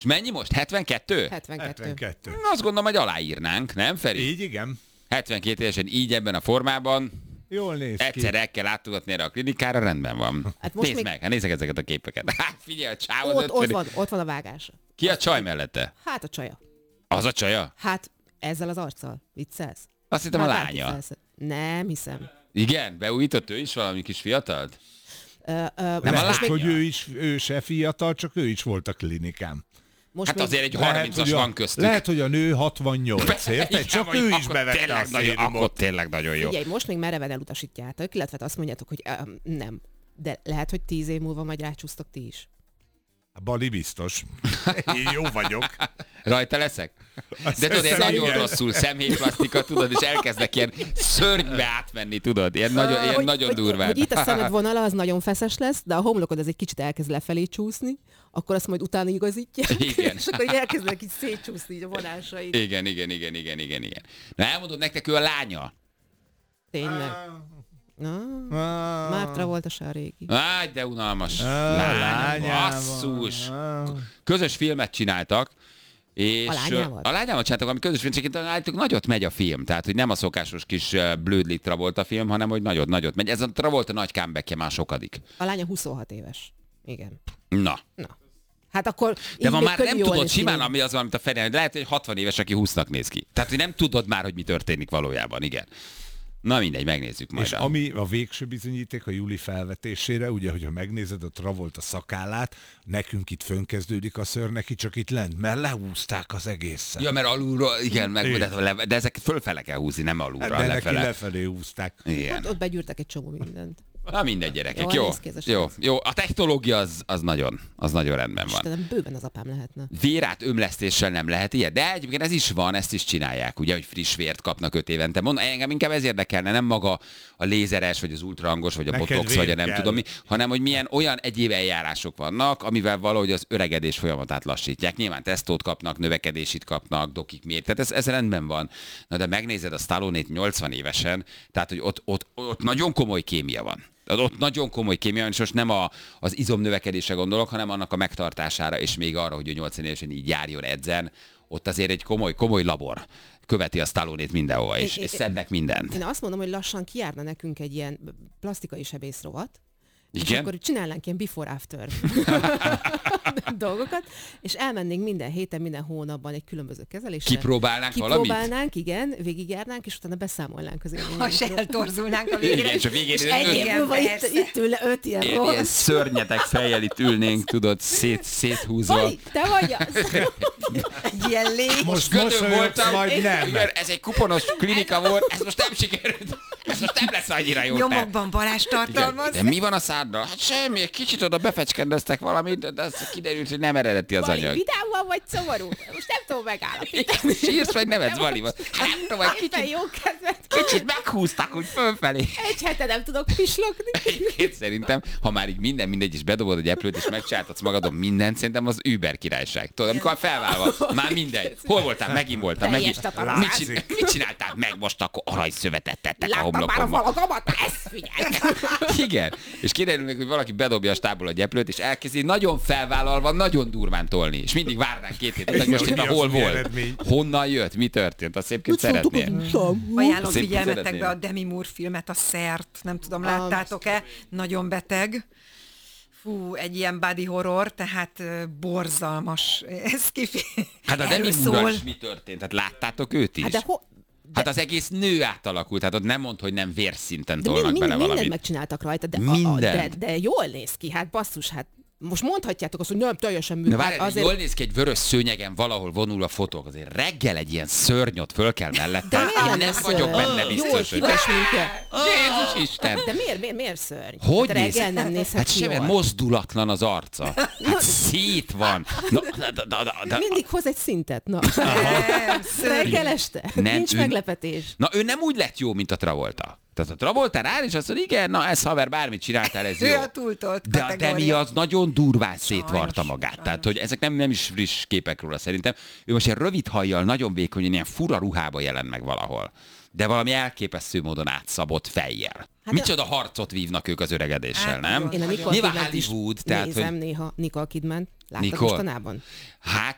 És mennyi most? 72? 72. Azt gondolom, hogy aláírnánk, nem Feri? Így, igen. 72 évesen így ebben a formában. Jól néz ki. Egyszer el kell látogatni erre a klinikára, rendben van. Hát most Nézd még... meg, nézzek ezeket a képeket. Hát figyelj, a csáv az Ott van a vágása. Ki a csaj mellette? Hát a csaja. Az a csaja? Hát ezzel az arccal. Viccelsz? Azt hittem a lánya. Nem hiszem. Igen? Beújított ő is valami kis fiatalt? Nem, Lehet, hogy ő se fiatal, csak ő is volt a klinikán. Most Hát még... azért egy 30-as van köztük. Lehet, hogy a nő 68, érted? Csak ő is bevette a Akkor szérumot. tényleg nagyon jó. Figyelj, most még mereven elutasítjátok, illetve azt mondjátok, hogy nem. De lehet, hogy 10 év múlva majd rácsúsztok ti is. Bali biztos. Én jó vagyok. Rajta leszek? De tudod, ilyen nagyon rosszul szemhéjplasztika, tudod, és elkezdek ilyen szörnybe átmenni, tudod? Ilyen nagyon durván. Hogy itt a szemed vonala az nagyon feszes lesz, de a homlokod az egy kicsit elkezd lefelé csúszni, akkor azt majd utána igazítják, Igen. és akkor elkezdenek így szétcsúszni így a vonásaid. Igen. Na elmondod nektek, ő a lánya. Tényleg. Már Travolta se a régi. Áj, de unalmas. Lánya, basszus. Közös filmet csináltak, és a lányával csináltak, ami közös film, csak állítólag nagyot megy a film. Tehát, hogy nem a szokásos kis blödli Travolta film, hanem hogy nagyot megy. Ez a Travolta nagy comebackje már sokadik. A lánya 26 éves. Igen. Na. Hát akkor... De ma már nem tudod simán, ami az van, amit a Feri, lehet, hogy 60 éves, aki 20-nak néz ki. Tehát, hogy nem tudod már, hogy mi történik valójában, igen. Na mindegy, megnézzük majd. És ami a végső bizonyíték a Juli felvetésére, ugye, hogyha megnézed a Travolta szakállát, nekünk itt fönkezdődik a szőr, neki csak itt lent, mert lehúzták az egészet. Ja, mert alulról, igen, de ezek fölfele kell húzni, nem alulra, de lefele. neki lefelé húzták. Igen. Ott begyűrtek egy csomó mindent. Na mindegy, gyerekek, Jó. Jó. A technológia az nagyon rendben van. Istenem, bőven az apám lehetne. Vérát ömlesztéssel nem lehet ilyet, de egyébként ez is van, ezt is csinálják, ugye, hogy friss vért kapnak 5 évente. Engem inkább ez érdekelne, nem maga a lézeres, vagy az ultrahangos, vagy a botox, vagy a nem tudom mi, hanem hogy milyen olyan egyéb eljárások vannak, amivel valahogy az öregedés folyamatát lassítják. Nyilván tesztót kapnak, növekedését kapnak, dokik miért. Tehát ez rendben van. Na de megnézed a Stallone-t 80 évesen, tehát hogy ott nagyon komoly kémia van. Ott nagyon komoly kémia, és most nem az izomnövekedésre gondolok, hanem annak a megtartására, és még arra, hogy ő 80 évesen így járjon, edzen. Ott azért egy komoly labor követi a Stallone-t mindenhova, és szednek mindent. Én azt mondom, hogy lassan kijárna nekünk egy ilyen plastikai sebész rovat, igen? És akkor csinálnánk ilyen before-after dolgokat, és elmennénk minden héten, minden hónapban egy különböző kezelésre. Kipróbálnánk, igen, végigjárnánk, és utána beszámolnánk az élményünkről. Ha se eltorzulnánk a végére. Igen, és a végén itt ül 5 ilyen rossz. Ilyen szörnyetek fejjel itt ülnénk, tudod, széthúzva. Vali, te vagy az! Egy ilyen légy. Most gödör voltam, majd nem. Ez egy kuponos klinika volt, ez most nem sikerült. Ez most nem lesz annyira jó. Nyomokban Balázs tartalmaz. De mi van a száddal? Hát semmi, egy kicsit oda befecskendeztek valamit, de az kiderült, hogy nem eredeti az anyag. Vidámban vagy szomorú? Most nem tudom megállapítani. Sírsz vagy nevetsz, Vali? Hát nem tudom, egy jó kedvet. kicsit meghúzták úgy fölfelé. Egy hete nem tudok pislogni. Egyébként szerintem, ha már így mindegy is bedobod a gyeplőt, és megcsináltatsz magadon mindent, szerintem az Uber királyság. Tudod, amikor felválva, már mindegy. Hol voltál? Megint voltam. Mit csináltál meg most, akkor aranyszövetet tettek a homlokomba? Már a falagamat, ezt figyelj! Igen. És kiderül még, hogy valaki bedobja a stából a gyeplőt, és elkezdi nagyon felvállalva, nagyon durván tolni. És mindig várnánk 2 hétet, hogy most éppen hol volt. Honnan jött? Mi történt? Azt szépként szeretném. Ajánlom figyelmetekbe a Demi Moore filmet, a Szert. Nem tudom, láttátok-e? Nagyon beteg. Fú, egy ilyen body horror, tehát borzalmas. Ez hát a Demi Moore mi történt? Tehát láttátok őt is? Hát az egész nő átalakult, tehát ott nem mond, hogy nem vérszinten tolnak bele valamit. Mindent megcsináltak rajta, de jól néz ki, hát basszus, hát most mondhatjátok azt, hogy nem teljesen működik. Na várj, azért... jól néz ki egy vörös szőnyegen valahol vonul a fotók, azért reggel egy ilyen szörnyot föl kell mellette. Én nem vagyok benne biztos, hogy... Jézus Isten! De miért szörny? Hogy hát reggel nem nézhet ki semmi, mozdulatlan az arca. Hát szét van. Mindig hoz egy szintet, na. Reggel este. Nincs meglepetés. Na ő nem úgy lett jó, mint a Travolta. Tehát a Travoltán áll, és azt mondja, igen, na ez haver, bármit csináltál, ez jó. De a Demi az nagyon durván szétvarta magát. Tehát, hogy ezek nem is friss képek róla szerintem. Ő most ilyen rövid hajjal, nagyon vékonyan, ilyen fura ruhába jelent meg valahol. De valami elképesztő módon átszabott fejjel. Hát micsoda harcot vívnak ők az öregedéssel, nem? Én a Nicole Nyilván Kidman Hollywood. Nézem néha Nicole Kidman. Láttad mostanában? Hát